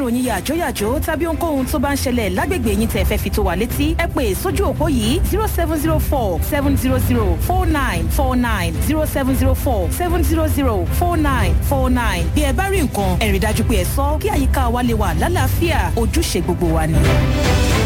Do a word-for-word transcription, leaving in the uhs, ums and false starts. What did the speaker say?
ìròyìn yàjóyàjó tàbí ohunkóhun tó bá ń ṣẹlẹ̀ lágbègbè yín tẹ́ fẹ́ fi tó wa létí ẹ pè sójú òpó yìí zero seven zero four seven zero zero four nine four nine zero seven zero four seven zero zero four nine four nine bí ẹ bá rí nǹkan ẹ rí dájú pé ẹ sọ kí àyíká wa lè wà lálàáfíà ojúṣe gbogbo wa ni.